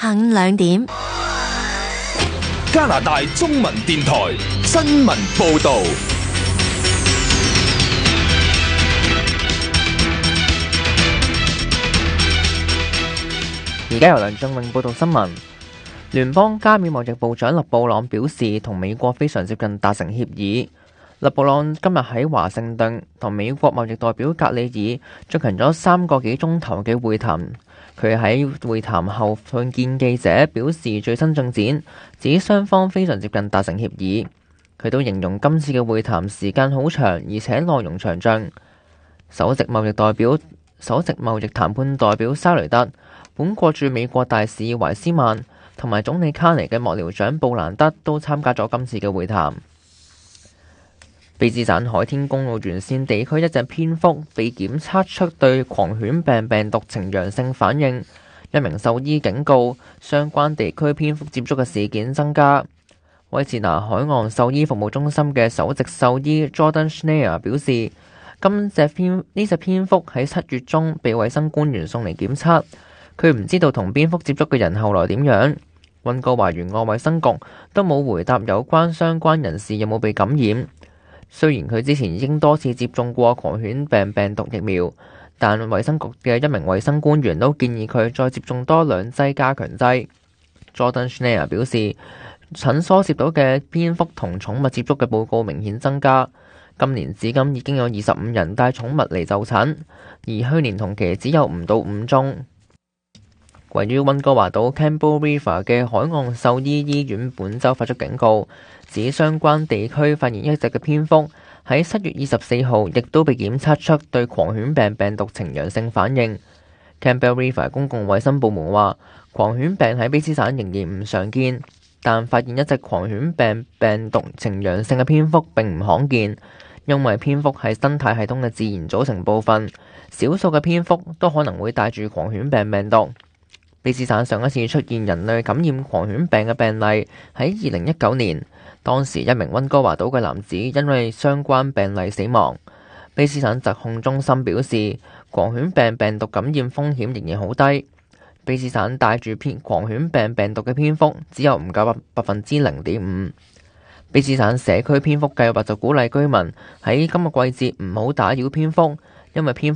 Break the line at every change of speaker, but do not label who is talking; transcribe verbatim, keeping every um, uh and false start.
下午兩點，
加拿大中文電台新聞報道。
而家由梁仲永報道新聞。聯邦加冕貿易部長勒布朗表示，同美國非常接近達成協議。勒布朗今日喺華盛頓同美國貿易代表格里爾進行咗三個幾鐘頭嘅會談。佢喺會談後向見記者表示最新進展，指雙方非常接近達成協議。佢都形容今次嘅會談時間好長，而且內容詳盡。首席貿易代表、首席貿易談判代表沙雷德、本國駐美國大使懷斯曼同埋總理卡尼嘅幕僚長布蘭德都參加咗今次嘅會談。卑詩省海天公路沿線地區一隻蝙蝠被檢測出對狂犬病病毒呈陽性反應，一名獸醫警告相關地區蝙蝠接觸嘅事件增加。威士拿海岸獸醫服務中心嘅首席獸醫 Jordan Schneer 表示，今隻蝙呢隻蝙蝠喺七月中被衛生官員送嚟檢測，佢唔知道同蝙蝠接觸嘅人後來點樣。溫哥華沿岸衛生局都冇回答有關相關人士有冇被感染。雖然佢之前已經多次接種過狂犬病病毒疫苗，但衛生局嘅一名衛生官員都建議佢再接種多兩劑加強劑。Jordan Schneer 表示，診所接到嘅蝙蝠同寵物接觸嘅報告明顯增加，今年至今已經有二十五人帶寵物嚟就診，而去年同期只有唔到五宗。位於溫哥華島 Campbell River 嘅海岸獸醫醫院本週發出警告，指相關地區發現一隻嘅蝙蝠喺七月二十四號亦都被檢測出對狂犬病病毒呈陽性反應。Campbell River 公共衛生部門話，狂犬病喺卑詩省仍然唔常見，但發現一隻狂犬病病毒呈陽性嘅蝙蝠並唔罕見，因為蝙蝠係生態系統嘅自然組成部分，少數嘅蝙蝠都可能會帶住狂犬病病毒。卑詩省上一次出現人類感染狂犬病嘅病例喺二零一九年，當時一名溫哥華島嘅男子因為相關病例死亡。卑詩省疾控中心表示，狂犬病病毒感染風險仍然好低。卑詩省帶住偏狂犬病病毒嘅蝙蝠只有唔夠百分之零點五。卑詩省社區蝙蝠計劃就鼓勵居民喺今個季節唔好打擾蝙蝠，因為蝙蝠